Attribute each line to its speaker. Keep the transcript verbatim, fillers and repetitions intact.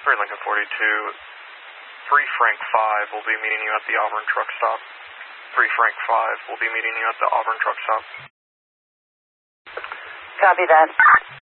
Speaker 1: three Lincoln forty-two, three Frank five will be meeting you at the Auburn truck stop. three Frank five will be meeting you at the Auburn truck stop.
Speaker 2: Copy that.